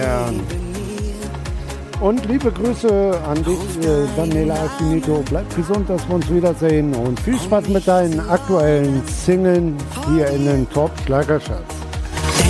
Und liebe Grüße an dich, Daniela Alfinito. Bleib gesund, dass wir uns wiedersehen. Und viel Spaß mit deinen aktuellen Singlen hier in den Top Schlagercharts.